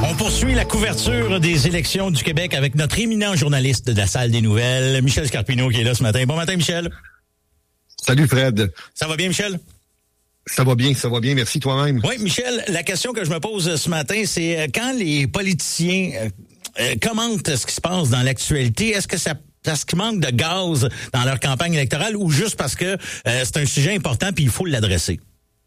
On poursuit la couverture des élections du Québec avec notre éminent journaliste de la Salle des Nouvelles, Michel Scarpino, qui est là ce matin. Bon matin, Michel. Salut, Fred. Ça va bien, Michel? Ça va bien. Merci toi-même. Oui, Michel, la question que je me pose ce matin, c'est quand les politiciens commentent ce qui se passe dans l'actualité, est-ce que ça parce qu'il manque de gaz dans leur campagne électorale ou juste parce que c'est un sujet important puis il faut l'adresser?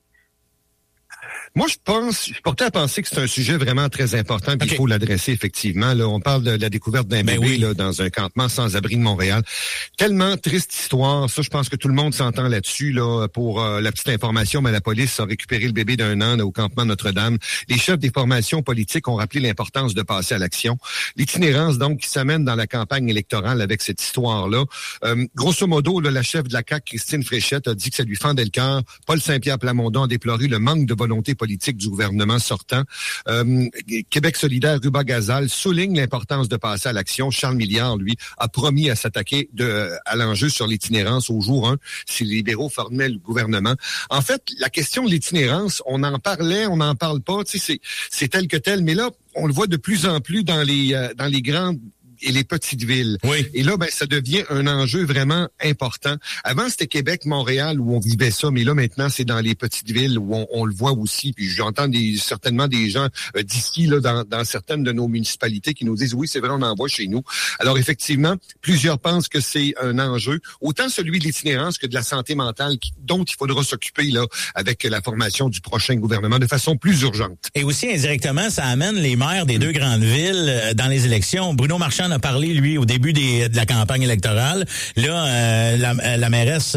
Moi, je suis porté à penser que c'est un sujet vraiment très important puis il faut l'adresser, effectivement. Là, on parle de la découverte d'un bébé là, dans un campement sans abri de Montréal. Tellement triste histoire. Ça, je pense que tout le monde s'entend là-dessus. Là, pour la petite information, mais la police a récupéré le bébé d'un an là, au campement Notre-Dame. Les chefs des formations politiques ont rappelé l'importance de passer à l'action. L'itinérance, donc, qui s'amène dans la campagne électorale avec cette histoire-là. Grosso modo, là, la chef de la CAQ, Christine Fréchette, a dit que ça lui fendait le cœur. Paul Saint-Pierre Plamondon a déploré le manque de volonté politique du gouvernement sortant. Québec solidaire, Ruba Gazal souligne l'importance de passer à l'action. Charles Milliard, lui, a promis à s'attaquer à l'enjeu sur l'itinérance au jour 1 si les libéraux formaient le gouvernement. En fait, la question de l'itinérance, on en parlait, on n'en parle pas, tu sais, c'est tel que tel, mais là, on le voit de plus en plus dans les grandes et les petites villes. Oui. Et là, ben, ça devient un enjeu vraiment important. Avant, c'était Québec, Montréal où on vivait ça, mais là, maintenant, c'est dans les petites villes où on le voit aussi. Puis j'entends certainement des gens d'ici, là, dans certaines de nos municipalités qui nous disent, oui, c'est vrai, on en voit chez nous. Alors, effectivement, plusieurs pensent que c'est un enjeu, autant celui de l'itinérance que de la santé mentale, dont il faudra s'occuper, là, avec la formation du prochain gouvernement de façon plus urgente. Et aussi, indirectement, ça amène les maires des deux grandes villes dans les élections. Bruno Marchand a parlé, lui, au début de la campagne électorale. Là, la mairesse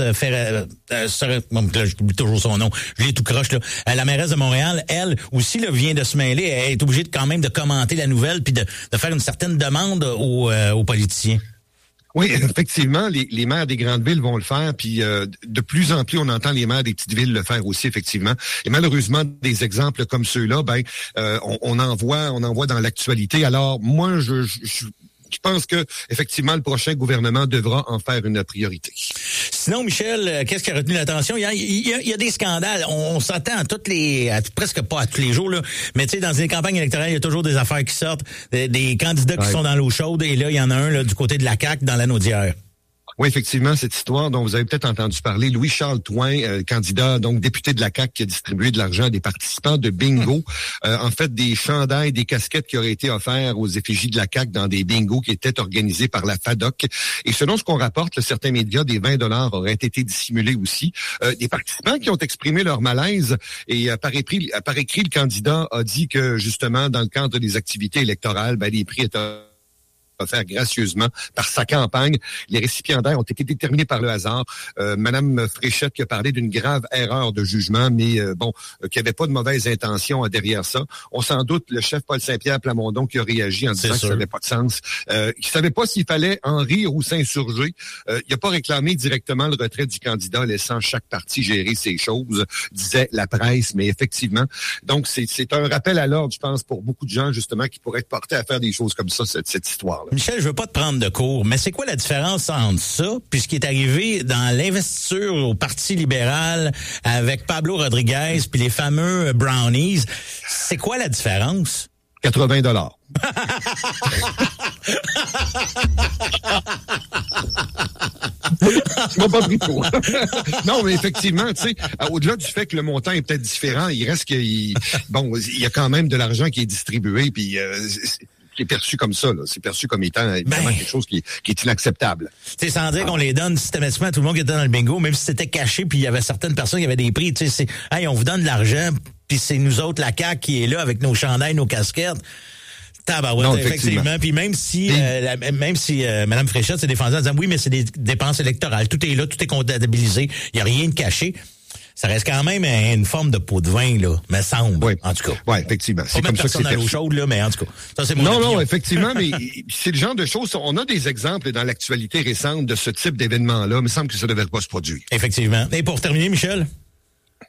j'oublie toujours son nom, je l'ai tout croche, là. La mairesse de Montréal, elle aussi, là, vient de se mêler. Elle est obligée quand même de commenter la nouvelle puis de faire une certaine demande aux politiciens. Oui, effectivement, les maires des grandes villes vont le faire, puis de plus en plus, on entend les maires des petites villes le faire aussi, effectivement. Et malheureusement, des exemples comme ceux-là, on en voit dans l'actualité. Alors, moi, je pense que effectivement le prochain gouvernement devra en faire une priorité. Sinon, Michel, qu'est-ce qui a retenu l'attention? Il y a des scandales. On s'attend presque pas à tous les jours, là. Mais tu sais, dans les campagnes électorales, il y a toujours des affaires qui sortent, des candidats qui sont dans l'eau chaude. Et là, il y en a un là, du côté de la CAQ dans la Naudière. Oui, effectivement, cette histoire dont vous avez peut-être entendu parler, Louis-Charles Touin, candidat, donc député de la CAQ, qui a distribué de l'argent à des participants de bingo. En fait, des chandails, des casquettes qui auraient été offerts aux effigies de la CAQ dans des bingos qui étaient organisés par la FADOC. Et selon ce qu'on rapporte, certains médias, des 20 $ auraient été dissimulés aussi. Des participants qui ont exprimé leur malaise et par écrit, le candidat a dit que, justement, dans le cadre des activités électorales, les prix étaient offert gracieusement par sa campagne. Les récipiendaires ont été déterminés par le hasard. Madame Fréchette qui a parlé d'une grave erreur de jugement, mais qu'il n'y avait pas de mauvaise intention derrière ça. On s'en doute le chef Paul Saint-Pierre Plamondon qui a réagi en disant que ça n'avait pas de sens. Il savait pas s'il fallait en rire ou s'insurger. Il n'a pas réclamé directement le retrait du candidat, laissant chaque parti gérer ses choses, disait la presse, mais effectivement. Donc, c'est un rappel à l'ordre, je pense, pour beaucoup de gens, justement, qui pourraient être portés à faire des choses comme ça, cette histoire. Michel, je veux pas te prendre de cours, mais c'est quoi la différence entre ça puis ce qui est arrivé dans l'investiture au Parti libéral avec Pablo Rodriguez puis les fameux brownies? C'est quoi la différence? 80 $. Tu m'as pas pris pour. Non, mais effectivement, tu sais, au-delà du fait que le montant est peut-être différent, il reste il y a quand même de l'argent qui est distribué, puis qui est perçu comme ça, là. C'est perçu comme étant évidemment quelque chose qui est inacceptable. Tu sais, sans dire qu'on les donne systématiquement à tout le monde qui était dans le bingo, même si c'était caché, puis il y avait certaines personnes qui avaient des prix, tu sais, on vous donne de l'argent, puis c'est nous autres, la CAQ, qui est là avec nos chandails, nos casquettes. Tabarouette, effectivement. Puis même si Mme Fréchette s'est défendue en disant oui, mais c'est des dépenses électorales, tout est là, tout est comptabilisé, il n'y a rien de caché. Ça reste quand même une forme de pot de vin, là, me semble. Oui. En tout cas. Oui, effectivement. C'est comme ça que c'est dans l'eau chaude, là, mais en tout cas. Ça, c'est mon opinion. Non, effectivement, mais c'est le genre de choses. On a des exemples dans l'actualité récente de ce type d'événement-là. Il me semble que ça ne devrait pas se produire. Effectivement. Et pour terminer, Michel?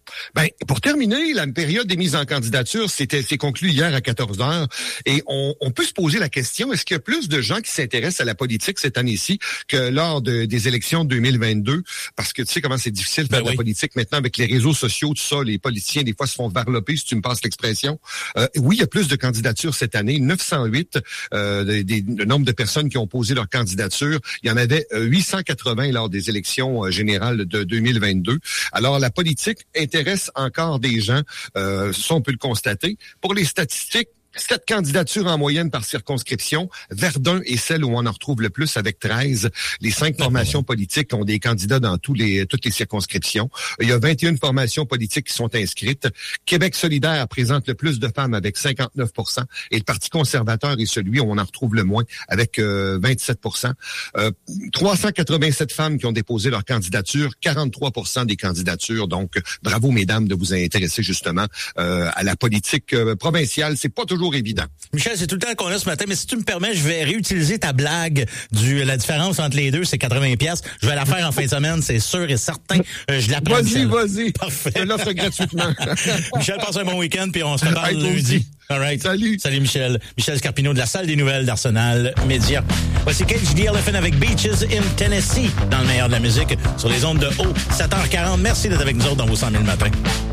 Ben, pour terminer, la période des mises en candidature, c'est conclu hier à 14h. Et on peut se poser la question, est-ce qu'il y a plus de gens qui s'intéressent à la politique cette année-ci que lors des élections de 2022? Parce que tu sais comment c'est difficile de faire de la politique maintenant avec les réseaux sociaux, tout ça. Les politiciens, des fois, se font varloper, si tu me passes l'expression. Oui, il y a plus de candidatures cette année. 908, le nombre de personnes qui ont posé leur candidature. Il y en avait 880 lors des élections générales de 2022. Alors, la politique intéresse encore des gens, ça on peut le constater. Pour les statistiques, 7 candidatures en moyenne par circonscription. Verdun est celle où on en retrouve le plus avec 13. Les 5 formations politiques ont des candidats dans toutes les circonscriptions. Il y a 21 formations politiques qui sont inscrites. Québec solidaire présente le plus de femmes avec 59%. Et le Parti conservateur est celui où on en retrouve le moins avec 27%. 387 femmes qui ont déposé leur candidature, 43% des candidatures. Donc, bravo mesdames de vous intéresser justement à la politique provinciale. C'est pas toujours évident. Michel, c'est tout le temps qu'on a ce matin, mais si tu me permets, je vais réutiliser ta blague la différence entre les deux, c'est 80$. Je vais la faire en fin de semaine, c'est sûr et certain. Je la prends. Vas-y. Parfait. Je l'offre gratuitement. Michel, passe un bon week-end, puis on se reparle lundi. All right. Salut. Salut, Michel. Michel Scarpino de la salle des nouvelles d'Arsenal Média. Voici KGD Elephant avec Beaches in Tennessee dans le meilleur de la musique sur les ondes de haut. 7h40. Merci d'être avec nous autres dans vos 100 000 matins.